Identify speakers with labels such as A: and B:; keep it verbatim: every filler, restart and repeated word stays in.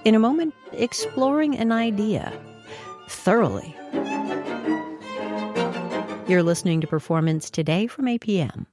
A: In a moment, exploring an idea thoroughly. You're listening to Performance Today from A P M.